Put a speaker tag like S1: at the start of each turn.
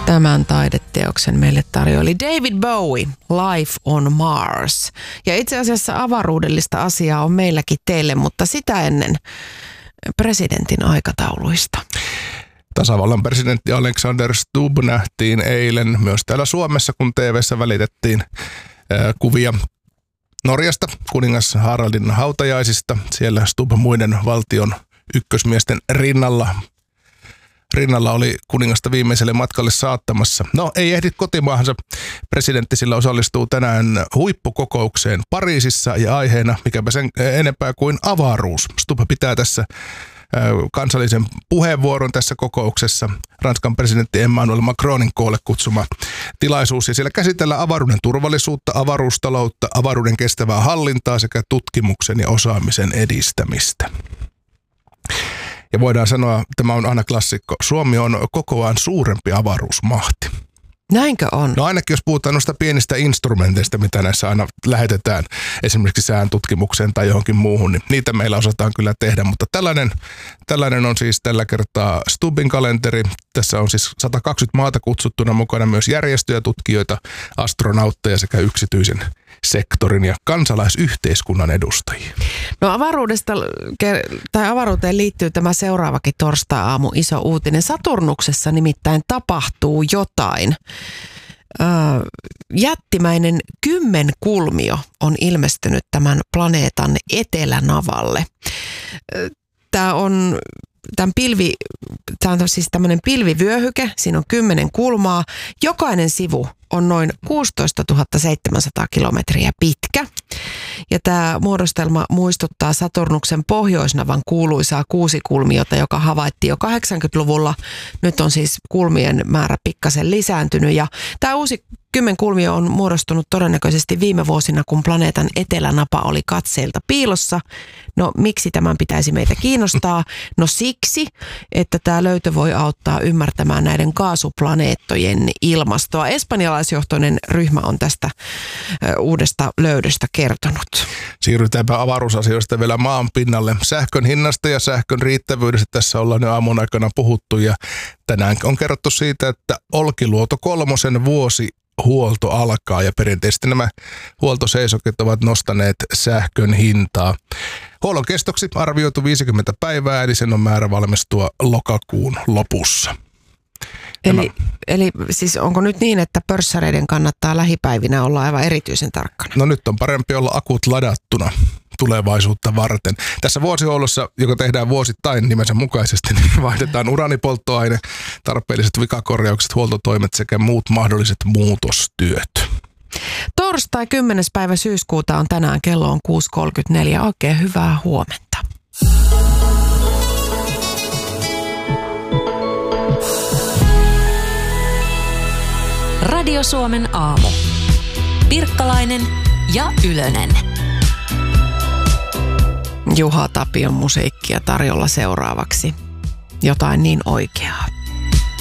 S1: Tämän taideteoksen meille tarjoili David Bowie, Life on Mars. Ja itse asiassa avaruudellista asiaa on meilläkin teille, mutta sitä ennen presidentin aikatauluista.
S2: Tasavallan presidentti Alexander Stubb nähtiin eilen myös täällä Suomessa, kun TV:ssä välitettiin kuvia Norjasta, kuningas Haraldin hautajaisista. Siellä Stubb muiden valtion ykkösmiesten rinnalla oli kuningasta viimeiselle matkalle saattamassa. No, ei ehdi kotimaahansa. Presidentti sillä osallistuu tänään huippukokoukseen Pariisissa ja aiheena, mikäpä sen enempää kuin avaruus. Stubb pitää tässä kansallisen puheenvuoron tässä kokouksessa. Ranskan presidentti Emmanuel Macronin koolle kutsuma tilaisuus. Ja siellä käsitellään avaruuden turvallisuutta, avaruustaloutta, avaruuden kestävää hallintaa sekä tutkimuksen ja osaamisen edistämistä. Ja voidaan sanoa, tämä on aina klassikko, Suomi on kokoaan suurempi avaruusmahti.
S1: Näinkö on? No
S2: ainakin jos puhutaan noista pienistä instrumenteista, mitä näissä aina lähetetään esimerkiksi sään tutkimukseen tai johonkin muuhun, niin niitä meillä osataan kyllä tehdä. Mutta tällainen on siis tällä kertaa Stubbin kalenteri. Tässä on siis 120 maata kutsuttuna mukana, myös järjestöjä, tutkijoita, astronautteja sekä yksityisen sektorin ja kansalaisyhteiskunnan edustajia. No
S1: avaruuteen liittyy tämä seuraavakin torstai-aamu iso uutinen. Saturnuksessa nimittäin tapahtuu jotain. Jättimäinen kymmenkulmio on ilmestynyt tämän planeetan etelänavalle. Tämä on siis tämmöinen pilvivyöhyke, siinä on 10 kulmaa. Jokainen sivu on noin 16 700 kilometriä pitkä. Ja tämä muodostelma muistuttaa Saturnuksen pohjoisnavan kuuluisaa kuusikulmiota, joka havaittiin jo 80-luvulla. Nyt on siis kulmien määrä pikkasen lisääntynyt ja tämä uusi kymmenkulmio on muodostunut todennäköisesti viime vuosina, kun planeetan etelänapa oli katseilta piilossa. No miksi tämän pitäisi meitä kiinnostaa? No siksi, että tämä löytö voi auttaa ymmärtämään näiden kaasuplaneettojen ilmastoa. Espanjalaisjohtoinen ryhmä on tästä uudesta löydöstä kertonut.
S2: Siirrytäänpä avaruusasioista vielä maan pinnalle. Sähkön hinnasta ja sähkön riittävyydestä tässä ollaan jo aamun aikana puhuttu ja tänään on kerrottu siitä, että Olkiluoto 3 vuosi huolto alkaa ja perinteisesti nämä huoltoseisokit ovat nostaneet sähkön hintaa. Huollon kestoksi arvioitu 50 päivää, eli sen on määrä valmistua lokakuun lopussa.
S1: Eli siis onko nyt niin, että pörssäreiden kannattaa lähipäivinä olla aivan erityisen tarkkana?
S2: No nyt on parempi olla akut ladattuna tulevaisuutta varten. Tässä vuosihuollossa, joka tehdään vuosittain nimensä mukaisesti, niin vaihdetaan uraanipolttoaine, tarpeelliset vikakorjaukset, huoltotoimet sekä muut mahdolliset muutostyöt.
S1: Torstai 10. päivä syyskuuta on tänään, kello on 6.34. Oikein hyvää huomenta.
S3: Radio Suomen aamu. Pirkkalainen ja Ylönen.
S1: Juha Tapion musiikkia tarjolla seuraavaksi. Jotain niin oikeaa.